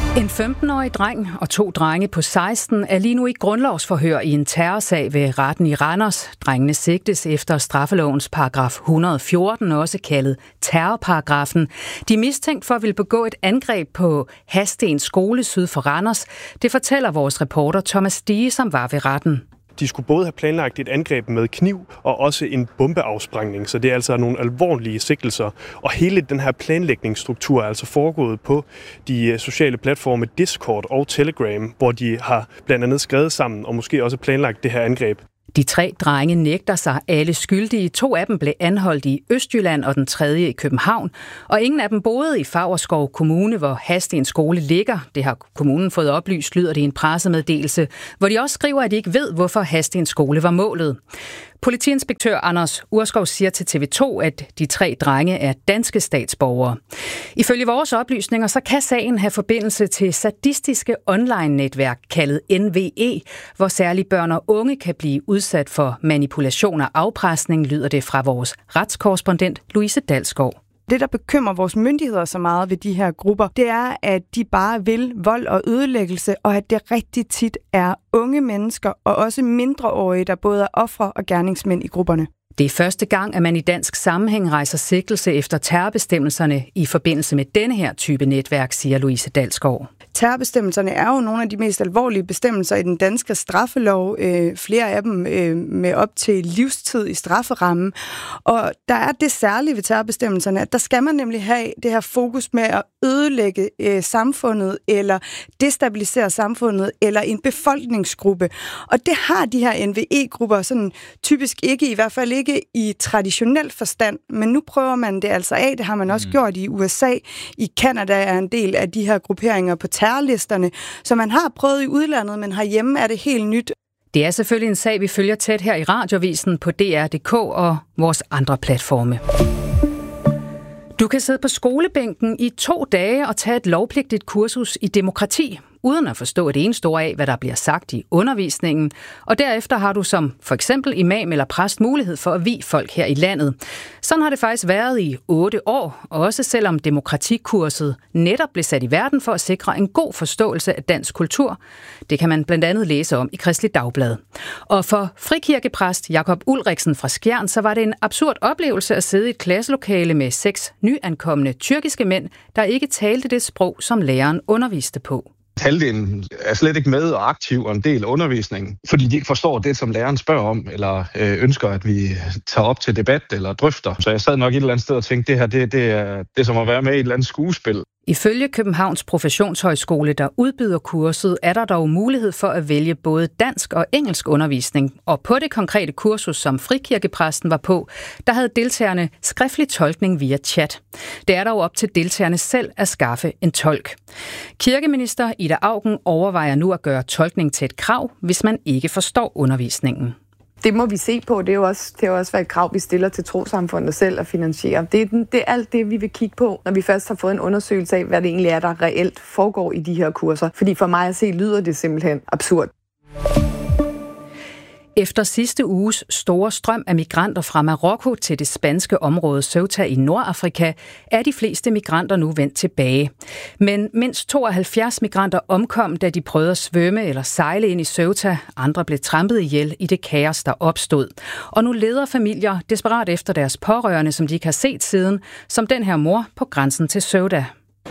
En 15-årig dreng og 2 drenge på 16 er lige nu i grundlovsforhør i en terrorsag ved retten i Randers. Drengene sigtes efter straffelovens paragraf 114, også kaldet terrorparagrafen. De er mistænkt for at ville begå et angreb på Hadsten skole syd for Randers. Det fortæller vores reporter Thomas Stige, som var ved retten. De skulle både have planlagt et angreb med kniv og også en bombeafsprængning, så det er altså nogle alvorlige sigtelser. Og hele den her planlægningsstruktur er altså foregået på de sociale platforme Discord og Telegram, hvor de har blandt andet skrevet sammen og måske også planlagt det her angreb. De 3 drenge nægter sig alle skyldige. 2 af dem blev anholdt i Østjylland og den 3. i København. Og ingen af dem boede i Favrskov Kommune, hvor Hadsten skole ligger. Det har kommunen fået oplyst, lyder det i en pressemeddelelse, hvor de også skriver, at de ikke ved, hvorfor Hadsten skole var målet. Politiinspektør Anders Urskov siger til TV2, at de 3 drenge er danske statsborgere. Ifølge vores oplysninger, så kan sagen have forbindelse til sadistiske online-netværk kaldet NVE, hvor særligt børn og unge kan blive udsat for manipulation og afpresning, lyder det fra vores retskorrespondent Louise Dalsgaard. Det, der bekymrer vores myndigheder så meget ved de her grupper, det er, at de bare vil vold og ødelæggelse, og at det rigtig tit er unge mennesker og også mindreårige, der både er ofre og gerningsmænd i grupperne. Det er første gang, at man i dansk sammenhæng rejser sigtelse efter terrorbestemmelserne i forbindelse med denne her type netværk, siger Louise Dalsgaard. Terrorbestemmelserne er jo nogle af de mest alvorlige bestemmelser i den danske straffelov. Flere af dem med op til livstid i strafferammen. Og der er det særlige ved terrorbestemmelserne, at der skal man nemlig have det her fokus med at ødelægge samfundet, eller destabilisere samfundet, eller en befolkningsgruppe. Og det har de her NVE-grupper sådan typisk ikke, i hvert fald ikke i traditionel forstand, men nu prøver man det altså af. Det har man også gjort i USA. I Canada er en del af de her grupperinger på terrorlisterne, så man har prøvet i udlandet, men herhjemme er det helt nyt. Det er selvfølgelig en sag, vi følger tæt her i Radiovisen på DR.dk og vores andre platforme. Du kan sidde på skolebænken i 2 dage og tage et lovpligtigt kursus i demokrati, uden at forstå et eneste ord af, hvad der bliver sagt i undervisningen. Og derefter har du som for eksempel imam eller præst mulighed for at vie folk her i landet. Sådan har det faktisk været i 8 år, også selvom demokratikurset netop blev sat i verden for at sikre en god forståelse af dansk kultur. Det kan man blandt andet læse om i Kristeligt Dagblad. Og for frikirkepræst Jakob Ulriksen fra Skjern, så var det en absurd oplevelse at sidde i et klasselokale med 6 nyankomne tyrkiske mænd, der ikke talte det sprog, som læreren underviste på. Halvdelen er slet ikke med og aktiv og en del af undervisningen, fordi de ikke forstår det, som læreren spørger om, eller ønsker, at vi tager op til debat eller drøfter. Så jeg sad nok et eller andet sted og tænkte, det er som at være med i et eller andet skuespil. Ifølge Københavns Professionshøjskole, der udbyder kurset, er der dog mulighed for at vælge både dansk og engelsk undervisning. Og på det konkrete kursus, som frikirkepræsten var på, der havde deltagerne skriftlig tolkning via chat. Det er dog op til deltagerne selv at skaffe en tolk. Kirkeminister Ida Auken overvejer nu at gøre tolkning til et krav, hvis man ikke forstår undervisningen. Det må vi se på. Det er jo også et krav, vi stiller til trossamfundet selv at finansiere. Det er alt det, vi vil kigge på, når vi først har fået en undersøgelse af, hvad det egentlig er, der reelt foregår i de her kurser. Fordi for mig at se, lyder det simpelthen absurd. Efter sidste uges store strøm af migranter fra Marokko til det spanske område Ceuta i Nordafrika, er de fleste migranter nu vendt tilbage. Men mindst 72 migranter omkom, da de prøvede at svømme eller sejle ind i Ceuta. Andre blev trampet ihjel i det kaos, der opstod. Og nu leder familier desperat efter deres pårørende, som de ikke har set siden, som den her mor på grænsen til Ceuta.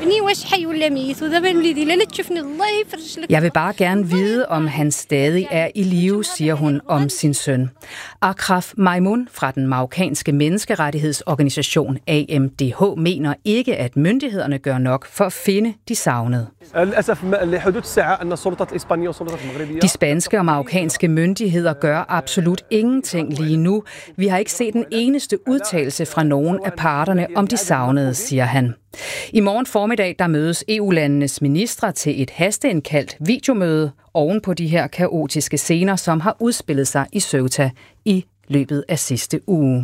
Jeg vil bare gerne vide, om han stadig er i live, siger hun om sin søn. Akraf Maimun fra den marokkanske menneskerettighedsorganisation AMDH mener ikke, at myndighederne gør nok for at finde de savnede. De spanske og marokkanske myndigheder gør absolut ingenting lige nu. Vi har ikke set en eneste udtalelse fra nogen af parterne om de savnede, siger han. I morgen formiddag der mødes EU-landenes ministre til et hasteindkaldt videomøde oven på de her kaotiske scener, som har udspillet sig i Ceuta i løbet af sidste uge.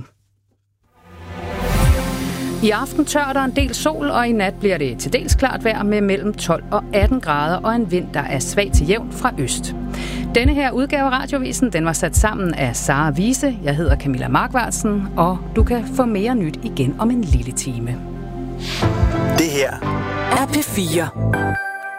I aften tør der en del sol, og i nat bliver det til dels klart vejr med mellem 12 og 18 grader og en vind, der er svag til jævn fra øst. Denne her udgave af Radiovisen, den var sat sammen af Sara Wiese. Jeg hedder Camilla Markvartsen, og du kan få mere nyt igen om en lille time. Det her er P4.